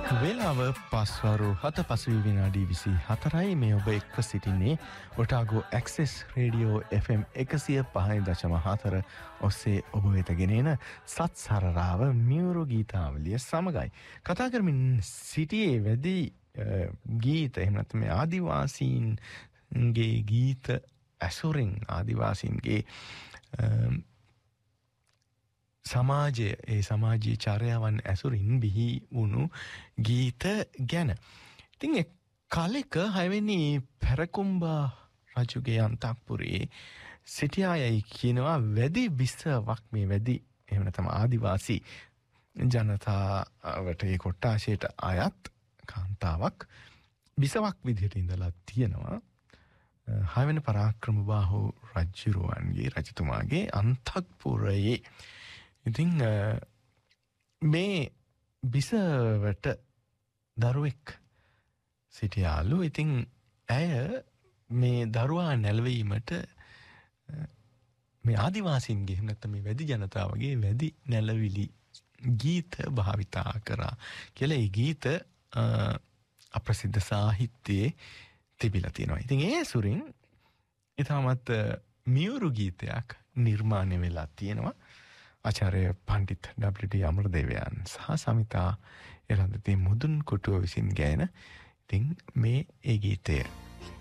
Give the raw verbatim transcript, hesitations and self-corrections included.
වේලාව පස්වරු හත පසුවී විනාඩි විසි හතරයි මේ ඔබ එක්ව සිටින්නේ Otago access radio F M එකසිය පහයි දශම හතර ඔස්සේ ඔබ වෙත ගෙනෙන සත්සරරාව මියුරු ගීතාවලිය සමගයි. කතා කරමින් සිටියේ වැදි ගීත එහෙම නැත්නම් මේ ආදිවාසීන්ගේ ගීත ඇසුරින් ආදිවාසීන්ගේ සමාජය ඒ සමාජීය චර්යාවන් ඇසුරින් බිහි වුණු ගීත ගැන. ඉතින් ඒ කාලෙක හයවෙනි පැරකුම්බා රජුගේ අන්තපුරේ සිටියායයි කියනවා වැඩි විස්සවක් මේ වැඩි එහෙම නැත්නම් ආදිවාසී ජනතාවට ඒ කොට්ටාශයට අයත් කාන්තාවක් විසවක් විදිහට ඉඳලා තියෙනවා. හයවෙනි පරාක්‍රමබාහු රජුරුවන්ගේ රජතුමාගේ අන්තපුරයේ. ඉතින් මේ බිසවට දරුවෙක් සිටියාලු. ඉතින් ඇය මේ දරුවා නැලවීමට මේ ආදිවාසීන්ගේ එහෙම නැත්නම් මේ වැඩි ජනතාවගේ වැඩි නැලවිලි ගීත භාවිතා කරා කියලා ඒ ගීත අප්‍රසිද්ධ සාහිත්‍යයේ තිබිලා තියෙනවා. ඉතින් ඒ සුරින් ඊටමත් මියුරු ගීතයක් නිර්මාණය වෙලා තියෙනවා. ආචාර්ය පණ්ඩිත් ඩබ්ලිව්.ඩී. අමරදේවයන් සහ සමිතා එරන්දති මුදුන් කොටුව විසින් ගායන. ඉතින් මේ ඒ ගීතය